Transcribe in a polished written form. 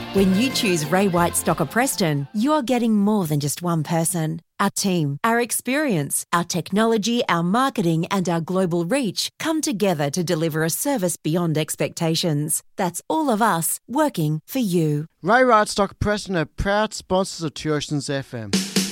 When you choose Ray White Stocker Preston, you're getting more than just one person. Our team, our experience, our technology, our marketing and our global reach come together to deliver a service beyond expectations. That's all of us working for you. Ray White Stocker Preston are proud sponsors of 2 Oceans FM.